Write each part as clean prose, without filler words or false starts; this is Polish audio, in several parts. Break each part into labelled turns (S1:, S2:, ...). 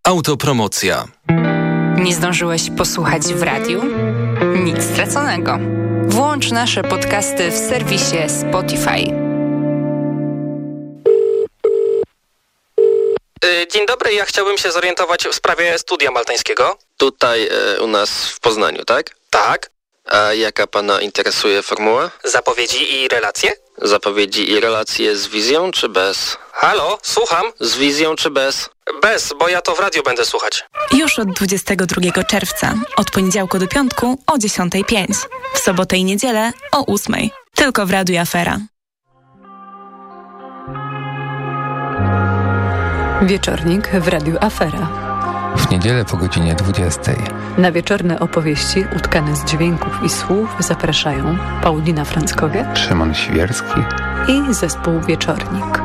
S1: Autopromocja.
S2: Nie zdążyłeś posłuchać w radiu? Nic straconego. Włącz nasze podcasty w serwisie Spotify.
S3: Dzień dobry, ja chciałbym się zorientować w sprawie studia maltańskiego.
S4: Tutaj u nas w Poznaniu, tak?
S3: Tak.
S4: A jaka pana interesuje formuła?
S3: Zapowiedzi i relacje?
S4: Zapowiedzi i relacje z wizją czy bez?
S3: Halo, słucham.
S4: Z wizją czy bez?
S3: Bez, bo ja to w radiu będę słuchać.
S5: Już od 22 czerwca, od poniedziałku do piątku o 10:05, w sobotę i niedzielę o 8:00. Tylko w Radiu Afera.
S6: Wieczornik w Radiu Afera.
S7: W niedzielę po godzinie 20:00.
S6: Na wieczorne opowieści utkane z dźwięków i słów zapraszają Paulina Franckowiak,
S7: Szymon Świerski
S6: i zespół Wieczornik.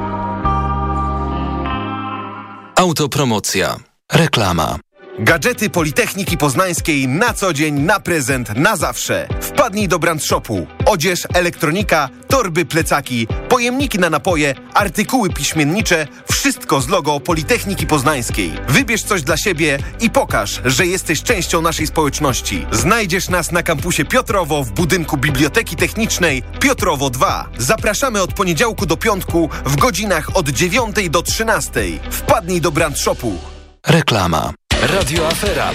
S1: Autopromocja. Reklama.
S8: Gadżety Politechniki Poznańskiej na co dzień, na prezent, na zawsze. Wpadnij do Brand Shopu. Odzież, elektronika, torby, plecaki, pojemniki na napoje, artykuły piśmiennicze, wszystko z logo Politechniki Poznańskiej. Wybierz coś dla siebie i pokaż, że jesteś częścią naszej społeczności. Znajdziesz nas na kampusie Piotrowo w budynku Biblioteki Technicznej Piotrowo 2. Zapraszamy od poniedziałku do piątku w godzinach od 9 do 13. Wpadnij do Brand Shopu.
S1: Reklama.
S9: Radio Afera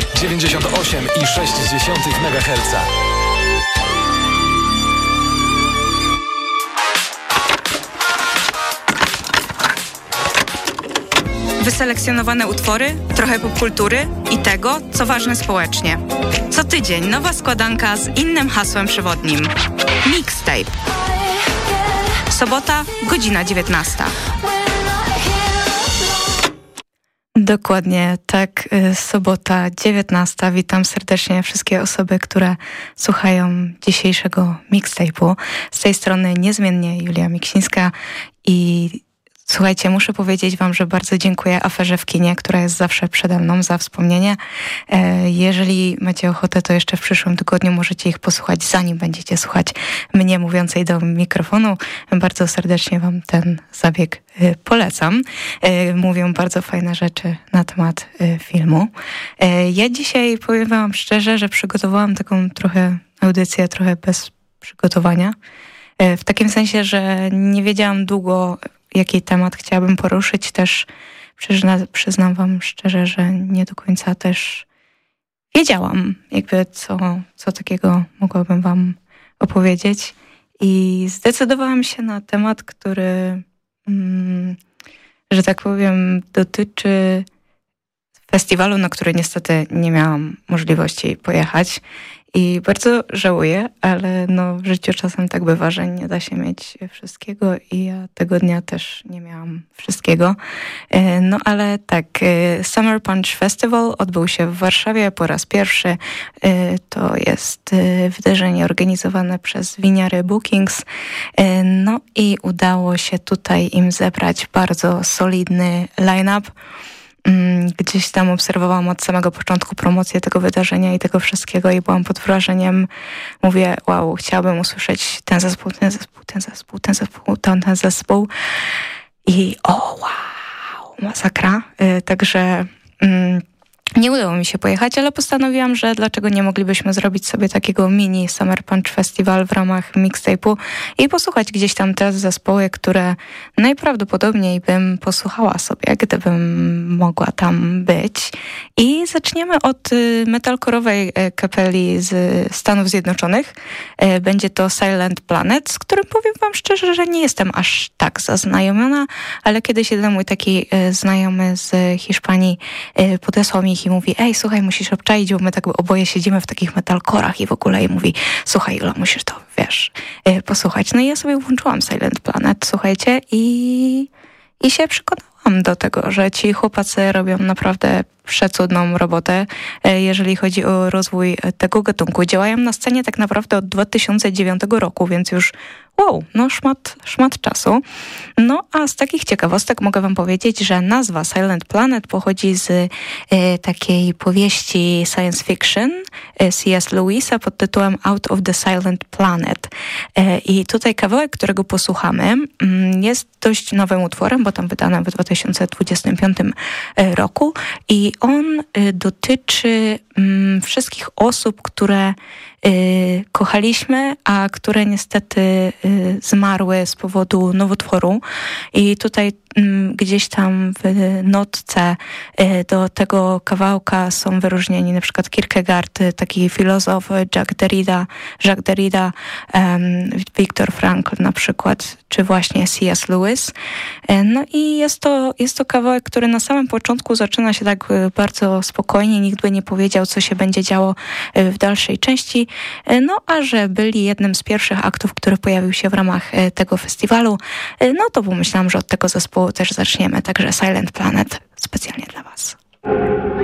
S9: 98,6 MHz.
S5: Wyselekcjonowane utwory, trochę popkultury i tego, co ważne społecznie. Co tydzień nowa składanka z innym hasłem przewodnim. Mixtape. Sobota, godzina 19:00. Dokładnie tak, sobota 19:00. Witam serdecznie wszystkie osoby, które słuchają dzisiejszego mixtape'u. Z tej strony niezmiennie Julia Miksińska i słuchajcie, muszę powiedzieć wam, że bardzo dziękuję Aferze w kinie, która jest zawsze przede mną, za wspomnienie. Jeżeli macie ochotę, to jeszcze w przyszłym tygodniu możecie ich posłuchać, zanim będziecie słuchać mnie mówiącej do mikrofonu. Bardzo serdecznie wam ten zabieg polecam. Mówią bardzo fajne rzeczy na temat filmu. Ja dzisiaj powiem wam szczerze, że przygotowałam taką trochę audycję, trochę bez przygotowania. W takim sensie, że nie wiedziałam długo, jaki temat chciałabym poruszyć. Też przyznam wam szczerze, że nie do końca też wiedziałam, jakby co takiego mogłabym wam opowiedzieć. I zdecydowałam się na temat, który, że tak powiem, dotyczy festiwalu, na który niestety nie miałam możliwości pojechać. I bardzo żałuję, ale w życiu czasem tak bywa, że nie da się mieć wszystkiego i ja tego dnia też nie miałam wszystkiego. Ale tak, Summer Punch Festival odbył się w Warszawie po raz pierwszy. To jest wydarzenie organizowane przez Winiary Bookings. I udało się tutaj im zebrać bardzo solidny line-up. Gdzieś tam obserwowałam od samego początku promocję tego wydarzenia i tego wszystkiego i byłam pod wrażeniem. Mówię, wow, chciałabym usłyszeć ten zespół. I wow, masakra. Także nie udało mi się pojechać, ale postanowiłam, że dlaczego nie moglibyśmy zrobić sobie takiego mini Summer Punch Festival w ramach mixtape'u i posłuchać gdzieś tam te zespoły, które najprawdopodobniej bym posłuchała sobie, gdybym mogła tam być. I zaczniemy od metalcore'owej kapeli z Stanów Zjednoczonych. Będzie to Silent Planet, z którym powiem wam szczerze, że nie jestem aż tak zaznajomiona, ale kiedyś jeden mój taki znajomy z Hiszpanii podesłał mi i mówi, ej, słuchaj, musisz obczaić, bo my tak oboje siedzimy w takich metalcorach i w ogóle, i mówi, słuchaj, Jula, musisz to, posłuchać. No i ja sobie włączyłam Silent Planet, słuchajcie, i się przekonałam do tego, że ci chłopacy robią naprawdę przecudną robotę, jeżeli chodzi o rozwój tego gatunku. Działają na scenie tak naprawdę od 2009 roku, więc już wow, no szmat czasu. No a z takich ciekawostek mogę wam powiedzieć, że nazwa Silent Planet pochodzi z takiej powieści science fiction C.S. Lewisa pod tytułem Out of the Silent Planet. I tutaj kawałek, którego posłuchamy, jest dość nowym utworem, bo tam wydany w 2025 roku i on dotyczy wszystkich osób, które kochaliśmy, a które niestety zmarły z powodu nowotworu. I tutaj gdzieś tam w notce do tego kawałka są wyróżnieni na przykład Kierkegaard, taki filozof, Jacques Derrida, Viktor Frankl na przykład, czy właśnie C.S. Lewis. No i jest to kawałek, który na samym początku zaczyna się tak bardzo spokojnie, nikt by nie powiedział, co się będzie działo w dalszej części, no a że byli jednym z pierwszych aktów, który pojawił się w ramach tego festiwalu, no to pomyślałam, że od tego zespołu też zaczniemy, także Silent Planet specjalnie dla was.